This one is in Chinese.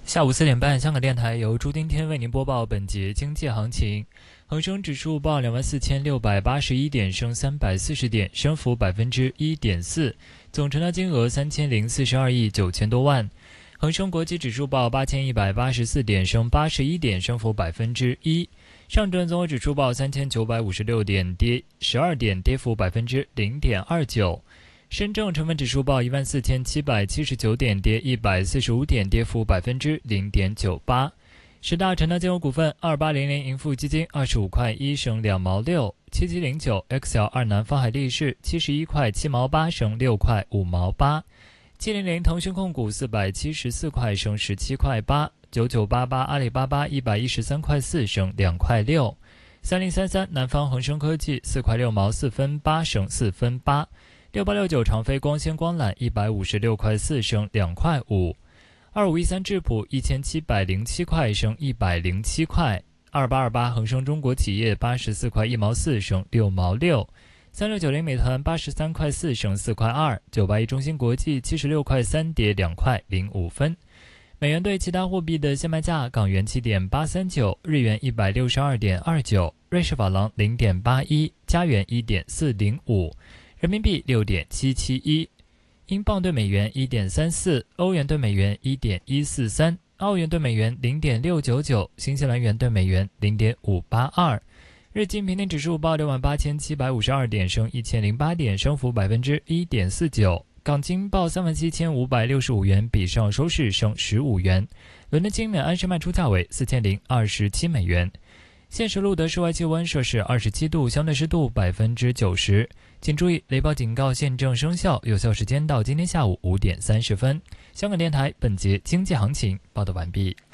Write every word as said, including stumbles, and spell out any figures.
下午四点半，香港电台由朱丁天为您播报本节经济行情。恒生指数报两万四千六百八十一点，升三百四十点，升幅百分之一点四，总成交金额三千零四十二亿九千多万。恒生国际指数报八千一百八十四点，升八十一点，升幅百分之一。上证综合指数报三千九百五十六点，跌十二点，跌幅百分之零点二九。深证成分指数报一万四千七百七十九点，跌一百四十五点，跌幅百分之零点九八。十大成交金额股份：二八零零盈富基金二十五块一升两毛六，七七零九 X L 二南方海力士七十一块七毛八升六块五毛八，七零零腾讯控股四百七十四块升十七块八，九九八八阿里巴巴一百一十三块四升两块六，三零三三南方恒生科技四块六毛四分八升四分八。六八六九长飞光纤光缆一百五十六块四升两块五，二五一三智普一千七百零七块升一百零七块，二八二八恒生中国企业八十四块一毛四升六毛六，三六九零美团八十三块四升四块二，九八一中芯国际七十六块三跌两块零五分。美元对其他货币的现卖价：港元七点八三九，日元一百六十二点二九，瑞士法郎零点八一，加元一点四零五。人民币 六点七七一，英镑对美元 一点三四，欧元对美元 一点一四三，澳元对美元 零点六九九，新西兰元对美元 零点五八二。日经平均指数报六万八千七百五十二点，升一千零八点，升幅百分之一点四九。港金报三万七千五百六十五元，比上收市升十五元。伦敦金每安士卖出价为四千零二十七美元。现时录得室外气温摄氏二十七度，相对湿度百分之九十。请注意，雷暴警告现正生效，有效时间到今天下午五点三十分。香港电台本节经济行情报道完毕。